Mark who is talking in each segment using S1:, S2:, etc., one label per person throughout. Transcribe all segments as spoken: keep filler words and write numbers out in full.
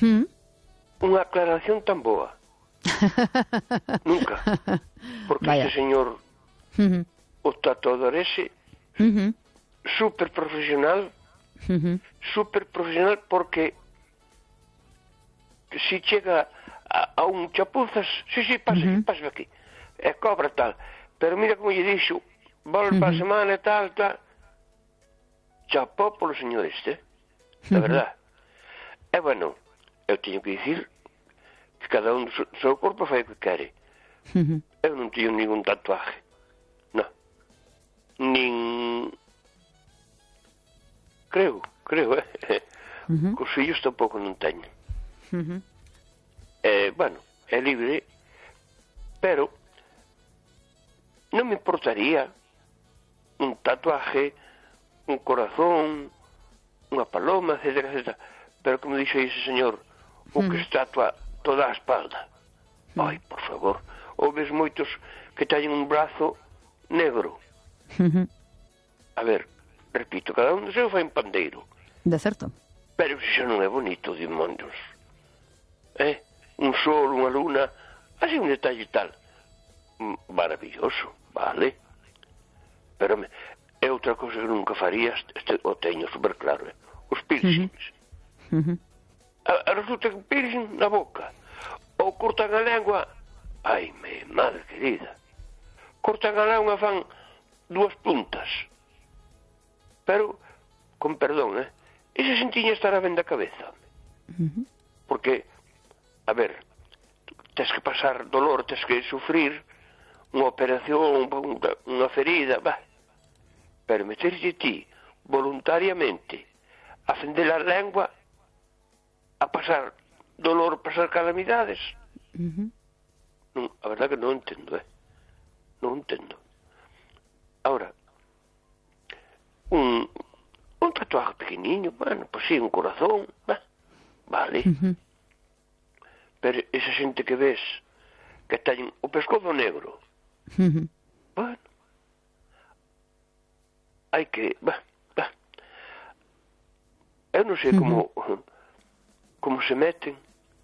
S1: ¿Mm?
S2: Unha aclaración tan boa. Nunca. Porque
S1: Vaya.
S2: este señor,
S1: Uh-huh.
S2: o tatuador ese,
S1: Uh-huh.
S2: súper profesional,
S1: Uh-huh.
S2: súper profesional, porque si chega a, a un chapuzas, sí, sí, pasa
S1: Uh-huh.
S2: aquí, pasa aquí, e cobra tal, pero mira como lle dixo, volve
S1: Uh-huh.
S2: para a semana e tal, tal, chapó polo señor este, de
S1: Uh-huh.
S2: verdad. E bueno, eu teño que dicir que cada un do seu, seu corpo fai o que quere.
S1: Uh-huh.
S2: Eu non teño ningún tatuaje, non, nin... Creo, creo, eh?
S1: Uh-huh.
S2: Cos fillos tampouco non teño.
S1: Uh-huh.
S2: Eh, bueno, é libre, pero non me importaría un tatuaje, un corazón, unha paloma, etcétera, etcétera. Pero como dixo ese señor, o que se tatua toda a espalda. Ai, por favor, ouves moitos que teñen un brazo negro.
S1: Uh-huh.
S2: A ver, repito, cada un do seu fai un pandeiro.
S1: De certo.
S2: Pero se xa non é bonito, demonios. Eh? Un sol, unha luna, así un detalle tal. Maravilloso, vale. Pero me, é outra cousa que nunca faría, este, o teño super claro, eh? Os piercings.
S1: Uh-huh.
S2: A, a resulta que piercing na boca. Ou cortan a lengua. Ai, me, madre querida. Cortan a lengua, fan dúas puntas. Pero, con perdón, eh? Esa xentiña estará ben da cabeza.
S1: Uh-huh.
S2: Porque, a ver, tens que pasar dolor, tens que sufrir unha operación, unha ferida, bah. Pero meterse ti voluntariamente a fender a lengua, a pasar dolor, pasar calamidades,
S1: Uh-huh.
S2: non, a verdad que non entendo, eh? Non entendo. Ahora, un, un tatuaje pequeniño, bueno, pues sí, un corazón, bah, vale.
S1: Uh-huh.
S2: Pero esa xente que ves que teñen o pescozo negro,
S1: Uh-huh.
S2: bueno, hai que, bah, bah. Eu non sei como como se meten,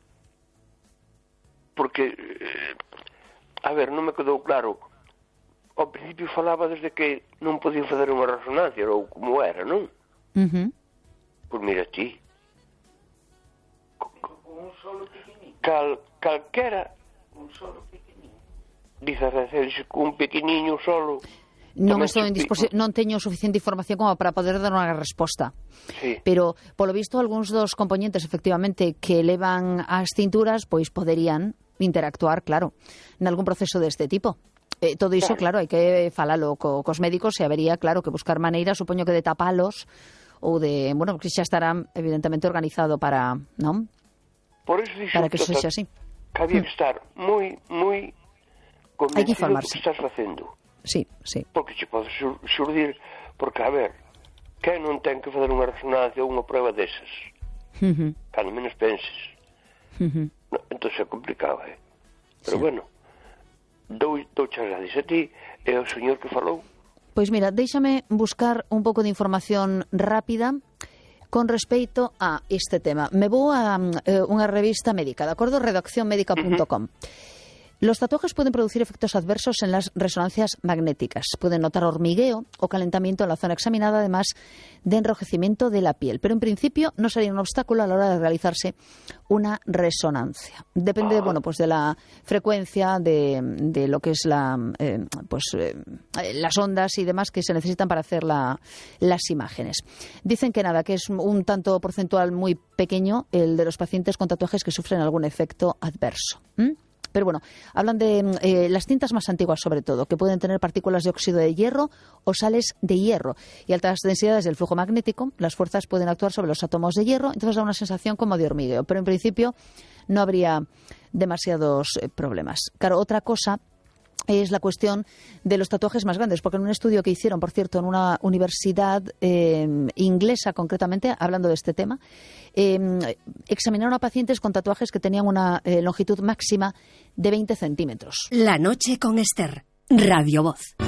S2: porque eh, a ver, non me quedou claro. Ao principio falaba desde que non podían fazer unha resonancia ou como era, non?
S1: Uh-huh.
S2: Pois mira ti,
S3: Un solo pequeniño.
S2: cal, calquera
S3: Un solo pequeniño.
S2: dice a Racelis que un pequeniño solo
S1: Non
S2: tamén
S1: estou en
S2: se-
S1: disposi- non teño suficiente información como para poder dar unha resposta.
S2: Sí.
S1: Pero, polo visto, algúns dos componentes, efectivamente, que levan as cinturas, pois poderían interactuar, claro, en algún proceso deste tipo. Eh, todo iso, claro, hai que falalo co, cos médicos e habería, claro, que buscar maneiras, supoño que de tapalos ou de, bueno, que xa estarán evidentemente organizado para, non?
S2: Por eso dixo
S1: Para que eso
S2: Tota,
S1: sexa así.
S2: que había que estar moi, moi
S1: Hai que
S2: convencido do
S1: informarse.
S2: que estás facendo.
S1: Sí, sí.
S2: Porque che pode sur surdir, porque, a ver, quen non ten que fazer unha resonancia ou unha prueba desas?
S1: Uh-huh.
S2: Cando menos penses.
S1: Uh-huh.
S2: No, entón é complicado, eh? Pero
S1: Sí.
S2: bueno, dou, dou chas gracias a ti e ao señor que falou.
S1: Pois mira, déixame buscar un pouco de información rápida con respecto a este tema. Me vou a eh, unha revista médica, de acordo? redacción médica punto com. Los tatuajes pueden producir efectos adversos en las resonancias magnéticas. Pueden notar hormigueo o calentamiento en la zona examinada, además de enrojecimiento de la piel. Pero en principio no sería un obstáculo a la hora de realizarse una resonancia. Depende, bueno, pues de la frecuencia de, de lo que es la, eh, pues eh, las ondas y demás que se necesitan para hacer la, las imágenes. Dicen que nada, que es un tanto porcentual muy pequeño el de los pacientes con tatuajes que sufren algún efecto adverso. ¿Mm? Pero bueno, hablan de eh, las cintas más antiguas sobre todo, que pueden tener partículas de óxido de hierro o sales de hierro y altas densidades del flujo magnético. Las fuerzas pueden actuar sobre los átomos de hierro, entonces da una sensación como de hormigueo, pero en principio no habría demasiados eh, problemas. Claro, otra cosa es la cuestión de los tatuajes más grandes, porque en un estudio que hicieron, por cierto, en una universidad eh, inglesa concretamente, hablando de este tema, eh, examinaron a pacientes con tatuajes que tenían una eh, longitud máxima de veinte centímetros.
S4: La noche con Esther, Radio Voz.